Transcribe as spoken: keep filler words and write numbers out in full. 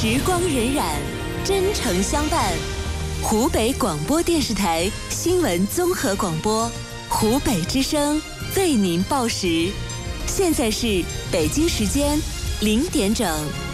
时光荏苒，真诚相伴。湖北广播电视台新闻综合广播，湖北之声为您报时。现在是北京时间零点整。